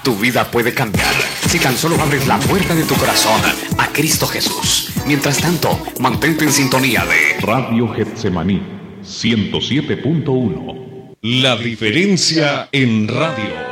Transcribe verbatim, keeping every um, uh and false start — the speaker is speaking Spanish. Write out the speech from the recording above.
Tu vida puede cambiar si tan solo abres la puerta de tu corazón a Cristo Jesús. Mientras tanto, mantente en sintonía de Radio Getsemaní ciento siete punto uno. La diferencia en radio.